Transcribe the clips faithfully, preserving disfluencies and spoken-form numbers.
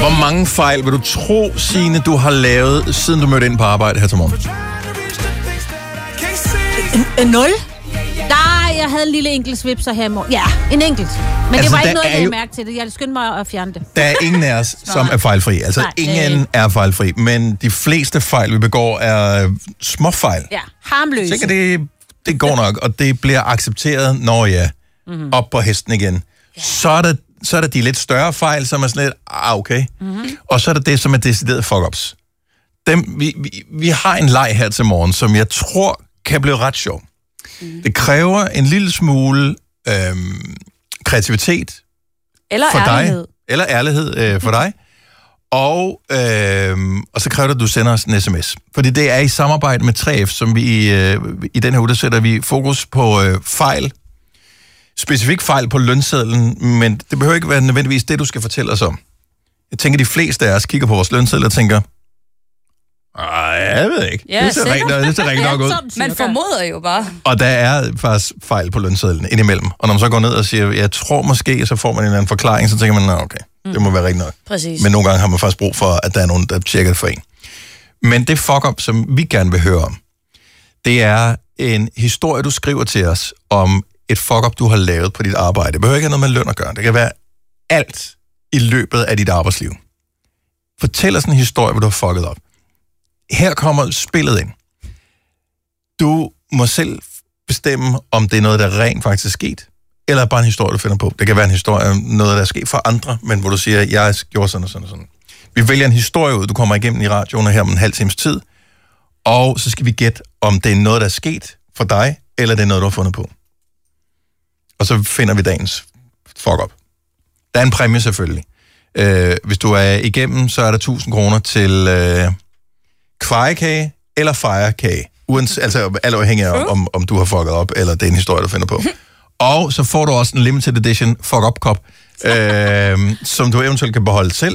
Hvor mange fejl vil du tro, Signe, du har lavet, siden du mødte ind på arbejde her til morgen? En nul? Nej, jeg havde en lille enkelt svipser her i morgen. Ja, en enkelt. Men altså, det var ikke noget, jeg jo... mærke til det. Jeg skyndte mig at fjerne det. Der er ingen af os, som er fejlfri. Altså, nej, ingen øh... er fejlfri. Men de fleste fejl, vi begår, er småfejl. Ja, harmløse. Jeg tænker, det, det går nok, og det bliver accepteret, når jeg mm-hmm. op på hesten igen. Ja. Så, er der, så er der de lidt større fejl, som er sådan lidt, ah, okay. Mm-hmm. Og så er der det, som er decideret fuck-ups. Dem, vi, vi, vi har en leg her til morgen, som jeg tror kan blive ret sjov. Mm. Det kræver en lille smule øhm, kreativitet eller for ærlighed. dig. Eller ærlighed øh, for dig. Og, øhm, og så kræver det, at du sender os en sms. Fordi det er i samarbejde med tre F, som vi øh, i den her uge, der sætter vi fokus på øh, fejl. Specifik fejl på lønsedlen, men det behøver ikke være nødvendigvis det, du skal fortælle os om. Jeg tænker, de fleste af os kigger på vores lønseddel og tænker, ej, jeg ved ikke. Ja, det ser rigtig nok, nok ud. Man formoder jo bare. Og der er faktisk fejl på lønsedlen indimellem. Og når man så går ned og siger, jeg tror måske, så får man en eller anden forklaring, så tænker man, nå okay, det må være rigtigt nok. Præcis. Men nogle gange har man faktisk brug for, at der er nogen, der tjekker det for en. Men det fuck-up, som vi gerne vil høre om, det er en historie, du skriver til os om et fuck-up, du har lavet på dit arbejde. Det behøver ikke have noget med løn at gøre. Det kan være alt i løbet af dit arbejdsliv. Fortæl os en historie, hvor du har fucket op. Her kommer spillet ind. Du må selv bestemme, om det er noget, der rent faktisk er sket, eller bare en historie, du finder på. Det kan være en historie om noget, der er sket for andre, men hvor du siger, jeg gjorde sådan og sådan og sådan. Vi vælger en historie ud, du kommer igennem i radioen her om en halv times tid, og så skal vi gætte, om det er noget, der er sket for dig, eller det er noget, du har fundet på. Og så finder vi dagens fuck-up. Der er en præmie selvfølgelig. Øh, hvis du er igennem, så er der tusind kroner til øh, kvejekage eller fejrekage. Uans, altså alt afhængig af, om, om du har fucket op, eller det er en historie, du finder på. Og så får du også en limited edition fuck-up-kop, øh, som du eventuelt kan beholde selv,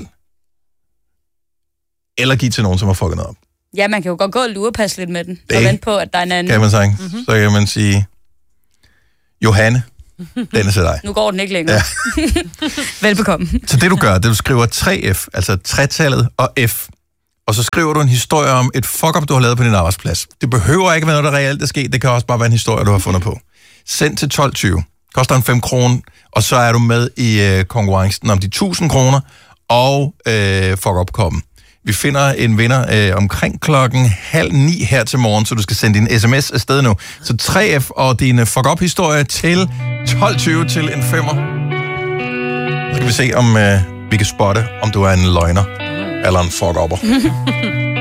eller give til nogen, som har fucket noget op. Ja, man kan jo godt gå og lurepasse lidt med den, det og vente på, at der er en anden. Kan man sige. Mm-hmm. Så kan man sige, Johanne, den er til dig. Nu går den ikke længere. Ja. Velbekomme. Så det du gør, det er, du skriver tre F, altså tretallet og F, og så skriver du en historie om et fuck-up, du har lavet på din arbejdsplads. Det behøver ikke være noget, der reelt er sket. Det kan også bare være en historie, du har fundet på. Send til tolv tyve. Koster en fem kroner, og så er du med i øh, konkurrencen om de tusind kroner og øh, fuck-up-koppen. Vi finder en vinder øh, omkring klokken halv ni her til morgen, så du skal sende din sms afsted nu. Så tre F og din fuck-up-historie til tolv tyve til en femmer. Så skal vi se, om øh, vi kan spotte, om du er en løgner eller en fuck-upper.